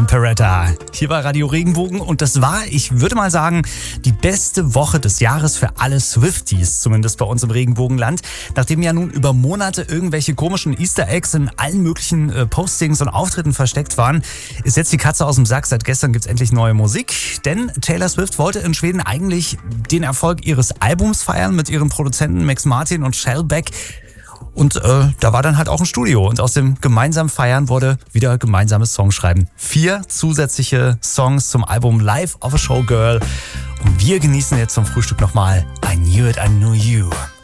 Peretta. Hier war Radio Regenbogen und das war, ich würde mal sagen, die beste Woche des Jahres für alle Swifties, zumindest bei uns im Regenbogenland. Nachdem ja nun über Monate irgendwelche komischen Easter Eggs in allen möglichen Postings und Auftritten versteckt waren, ist jetzt die Katze aus dem Sack. Seit gestern gibt's endlich neue Musik, denn Taylor Swift wollte in Schweden eigentlich den Erfolg ihres Albums feiern mit ihren Produzenten Max Martin und Shellback. Und da war dann halt auch ein Studio und aus dem gemeinsamen Feiern wurde wieder gemeinsames Songschreiben. 4 zusätzliche Songs zum Album Life of a Showgirl. Und wir genießen jetzt zum Frühstück nochmal I Knew It, I Knew You.